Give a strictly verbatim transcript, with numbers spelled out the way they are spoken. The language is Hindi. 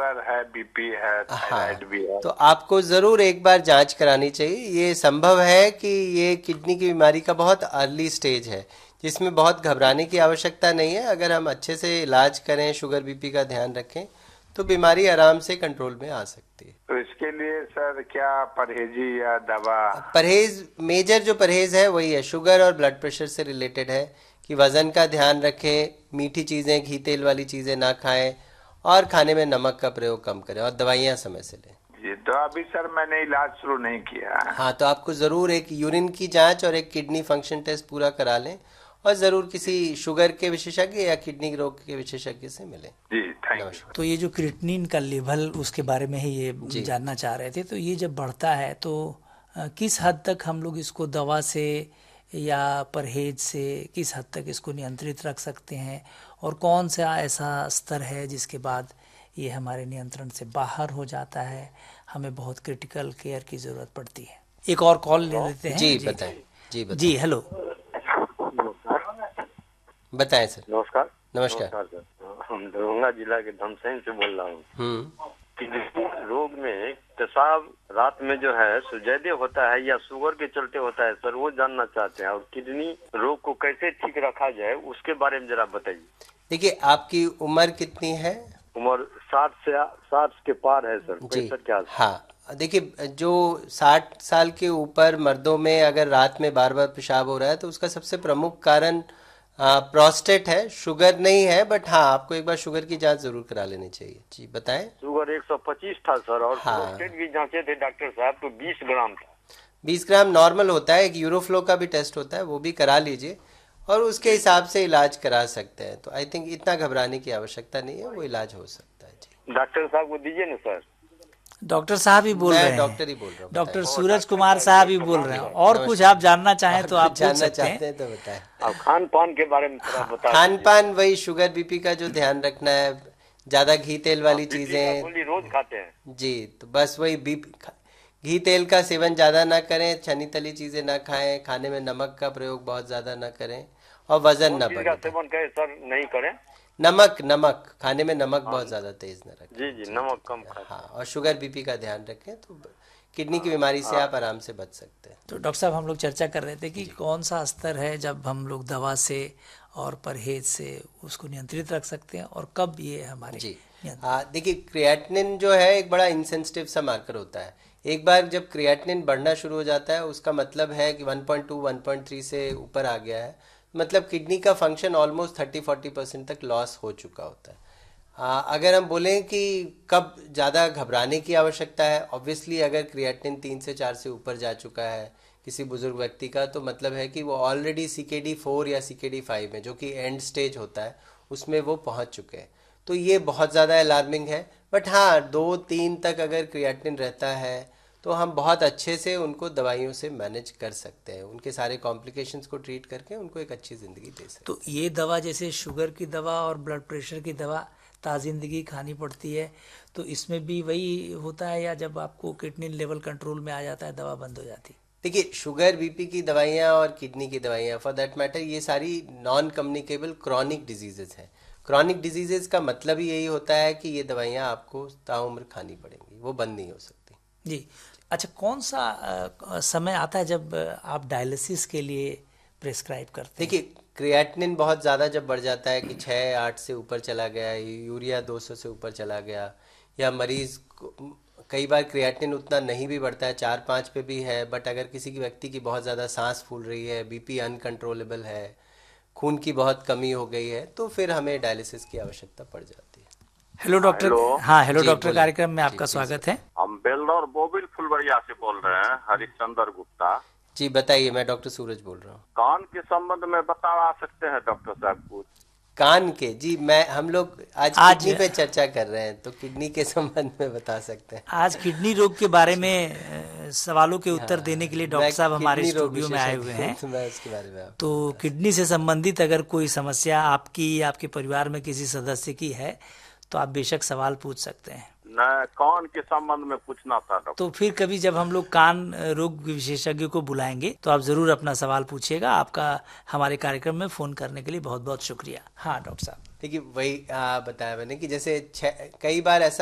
शुगर है, बीपी है, थायराइड भी है। तो आपको जरूर एक बार जांच करानी चाहिए। ये संभव है कि ये किडनी की बीमारी का बहुत अर्ली स्टेज है, जिसमें बहुत घबराने की आवश्यकता नहीं है। अगर हम अच्छे से इलाज करें, शुगर बीपी का ध्यान रखें, तो बीमारी आराम से कंट्रोल में आ सकती है। तो इसके लिए सर क्या परहेजी या दवा? परहेज, मेजर जो परहेज है वही है, शुगर और ब्लड प्रेशर से रिलेटेड है कि वजन का ध्यान रखें, मीठी चीज़ें, घी तेल वाली चीज़ें ना खाएं, और खाने में नमक का प्रयोग कम करें, और दवाइयाँ समय से लें। जी, तो अभी सर मैंने इलाज शुरू नहीं किया है। हाँ, तो आपको ज़रूर एक यूरिन की जांच और एक किडनी फंक्शन टेस्ट पूरा करा लें, और ज़रूर किसी शुगर के विशेषज्ञ या किडनी रोग के विशेषज्ञ से मिलें। जी, थैंक यू। तो ये जो क्रिएटिनिन का लेवल, उसके बारे में ही ये जानना चाह रहे थे। तो ये जब बढ़ता है तो किस हद तक हम लोग इसको दवा से या परहेज से किस हद तक इसको नियंत्रित रख सकते हैं, और कौन सा ऐसा स्तर है जिसके बाद ये हमारे नियंत्रण से बाहर हो जाता है, हमें बहुत क्रिटिकल केयर की ज़रूरत पड़ती है। एक और कॉल ले लेते हैं। जी बताएं। जी बताएं। जी, हेलो, बताएं सर। नमस्कार। नमस्कार। नमस्कार सर, हम दरभंगा जिला के धमसैन से बोल रहा हूँ। हम्म किडनी रोग में पेशाब रात में जो है सुजैदे होता है या शुगर के चलते होता है सर, वो जानना चाहते हैं। और किडनी रोग को कैसे ठीक रखा जाए उसके बारे में जरा बताइए। देखिए, आपकी उम्र कितनी है? उम्र साठ से साठ के पार है सर, जी पैंसठ के आस। हाँ, देखिए, जो साठ साल के ऊपर मर्दों में अगर रात में बार बार पेशाब हो रहा है, तो उसका सबसे प्रमुख कारण प्रोस्टेट है, शुगर नहीं है। बट हाँ, आपको एक बार शुगर की जांच जरूर करा लेनी चाहिए। जी बताएं। शुगर एक सौ पच्चीस था सर, और हाँ। प्रोस्टेट भी जांचे थे डॉक्टर साहब, तो बीस ग्राम था। बीस ग्राम नॉर्मल होता है। एक यूरोफ्लो का भी टेस्ट होता है, वो भी करा लीजिए, और उसके हिसाब से इलाज करा सकते हैं। तो आई थिंक इतना घबराने की आवश्यकता नहीं है, वो इलाज हो सकता है। जी, डॉक्टर साहब को दीजिए ना सर। डॉक्टर साहब ही बोल रहे हैं। डॉक्टर ही बोल रहा हूँ। डॉक्टर सूरज कुमार साहब ही बोल रहे हैं। और कुछ आप जानना चाहें तो आप पूछ सकते हैं। तो बताएं। आप खान पान के बारे में थोड़ा बता। खान पान वही शुगर बीपी का जो ध्यान रखना है, ज्यादा घी तेल वाली चीजें रोज खाते हैं। जी, तो बस वही बीपी, घी तेल का सेवन ज्यादा ना करें, छनी तली चीजें ना खाएं, खाने में नमक का प्रयोग बहुत ज्यादा ना करें, और वजन ना बढ़े। सेवन करें सर, नहीं करें। नमक नमक खाने में नमक बहुत ज्यादा तेज न रखें। जी जी, नमक कम खाएं। हाँ, और शुगर बीपी का ध्यान रखें, तो किडनी की बीमारी से आप आराम से बच सकते हैं। तो डॉक्टर साहब, हम लोग चर्चा कर रहे थे कि कौन सा स्तर है जब हम लोग दवा से और परहेज से उसको नियंत्रित रख सकते हैं, और कब ये हमारे। जी हाँ, देखिए, क्रिएटिनिन जो है एक बड़ा इंसेंसिटिव सा मार्कर होता है। एक बार जब क्रिएटिनिन बढ़ना शुरू हो जाता है, उसका मतलब है कि one point two one point three से ऊपर आ गया है, मतलब किडनी का function almost thirty forty percent तक लॉस हो चुका होता है। आ, अगर हम बोलें कि कब ज़्यादा घबराने की आवश्यकता है, ऑब्वियसली अगर क्रिएटिनिन तीन से चार से ऊपर जा चुका है किसी बुजुर्ग व्यक्ति का, तो मतलब है कि वो ऑलरेडी सी के डी फोर या सी के डी फाइव में, जो कि एंड स्टेज होता है, उसमें वो पहुंच चुके हैं। तो ये बहुत ज़्यादा अलार्मिंग है। बट हाँ, दो तीन तक अगर क्रिएटिनिन रहता है, तो हम बहुत अच्छे से उनको दवाइयों से मैनेज कर सकते हैं, उनके सारे कॉम्प्लिकेशंस को ट्रीट करके उनको एक अच्छी ज़िंदगी दे सकते हैं। तो ये दवा, जैसे शुगर की दवा और ब्लड प्रेशर की दवा ताज़िंदगी खानी पड़ती है, तो इसमें भी वही होता है, या जब आपको किडनी लेवल कंट्रोल में आ जाता है दवा बंद हो जाती है? देखिए, शुगर बीपी की दवाइयाँ और किडनी की दवाइयाँ, फॉर दैट मैटर, ये सारी नॉन कम्युनिकेबल क्रॉनिक डिजीजेज हैं। क्रॉनिक डिजीजेज का मतलब ही यही होता है कि ये दवाइयाँ आपको ताउम्र खानी पड़ेंगी, वो बंद नहीं हो सकती। जी, अच्छा, कौन सा आ, समय आता है जब आप डायलिसिस के लिए प्रेस्क्राइब करते हैं? देखिए, क्रिएटिनिन बहुत ज़्यादा जब बढ़ जाता है कि छः आठ से ऊपर चला गया, यूरिया दो सौ से ऊपर चला गया, या मरीज़ कई बार क्रिएटिनिन उतना नहीं भी बढ़ता है, चार पाँच पे भी है, बट अगर किसी की व्यक्ति की बहुत ज़्यादा सांस फूल रही है, बीपी अनकंट्रोलेबल है, खून की बहुत कमी हो गई है, तो फिर हमें डायलिसिस की आवश्यकता पड़ जाती है। Hello doctor. हेलो। हाँ, हेलो जी, डॉक्टर, बोलिए। कार्यक्रम में आपका जी, स्वागत है। हम बेलदौर बोबिल फुलबरिया से बोल रहे हैं, हरिश्चंद्र गुप्ता। जी बताइए, मैं डॉक्टर सूरज बोल रहा हूँ। कान के संबंध में बता सकते हैं डॉक्टर साहब कुछ? कान के? जी, मैं हम लोग आज, आज किडनी पे चर्चा कर रहे हैं, तो किडनी के संबंध में बता सकते हैं। आज किडनी रोग के बारे में सवालों के उत्तर देने के लिए डॉक्टर साहब हमारे स्टूडियो में आए हुए हैं। तो मैं उसके बारे में तो किडनी से संबंधित अगर कोई समस्या आपकी या आपके परिवार में किसी सदस्य की है, तो आप बेशक सवाल पूछ सकते हैं। न, कान के संबंध में पूछना था डॉक्टर। तो फिर कभी जब हम लोग कान रोग विशेषज्ञ को बुलाएंगे, तो आप जरूर अपना सवाल पूछिएगा। आपका हमारे कार्यक्रम में फोन करने के लिए बहुत बहुत शुक्रिया। हाँ डॉक्टर साहब। देखिए, वही बताया मैंने कि जैसे कई बार ऐसा